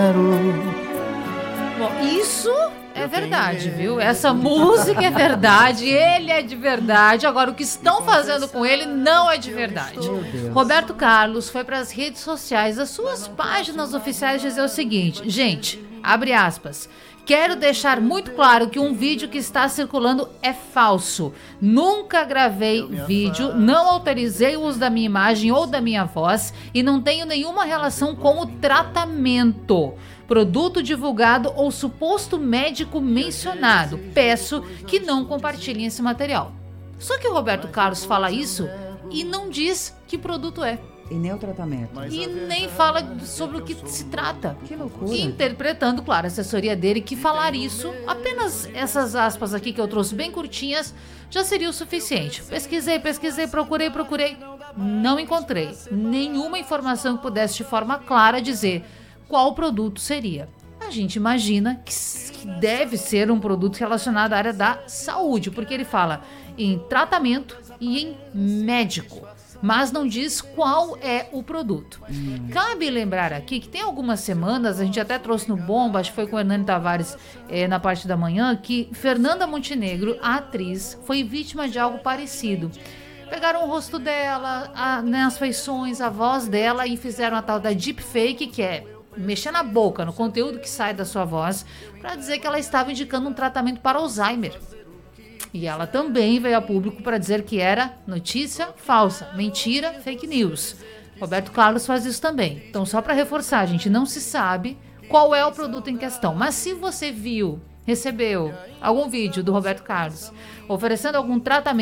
Bom, isso é verdade, viu? Essa música é verdade, ele é de verdade. Agora, o que estão fazendo com ele não é de verdade. Roberto Carlos foi para as redes sociais, as suas páginas oficiais, dizer o seguinte: gente, abre aspas, quero deixar muito claro que um vídeo que está circulando é falso. Nunca gravei vídeo, não autorizei o uso da minha imagem ou da minha voz e não tenho nenhuma relação com o tratamento, produto divulgado ou suposto médico mencionado. Peço que não compartilhem esse material. Só que o Roberto Carlos fala isso e não diz que produto é. E nem o tratamento. E nem fala sobre o que se trata. Que loucura. Interpretando, claro, a assessoria dele que falar isso, apenas essas aspas aqui que eu trouxe bem curtinhas, já seria o suficiente. Pesquisei, procurei. Não encontrei nenhuma informação que pudesse de forma clara dizer qual produto seria. A gente imagina que deve ser um produto relacionado à área da saúde, porque ele fala em tratamento e em médico, mas não diz qual é o produto. Cabe lembrar aqui que tem algumas semanas, a gente até trouxe no Bomba, acho que foi com o Hernani Tavares na parte da manhã, que Fernanda Montenegro, a atriz, foi vítima de algo parecido. Pegaram o rosto dela, as feições, a voz dela e fizeram a tal da deepfake, que é mexer na boca, no conteúdo que sai da sua voz, para dizer que ela estava indicando um tratamento para Alzheimer. E ela também veio a público para dizer que era notícia falsa, mentira, fake news. Roberto Carlos faz isso também. Então, só para reforçar, a gente não se sabe qual é o produto em questão. Mas se você recebeu algum vídeo do Roberto Carlos oferecendo algum tratamento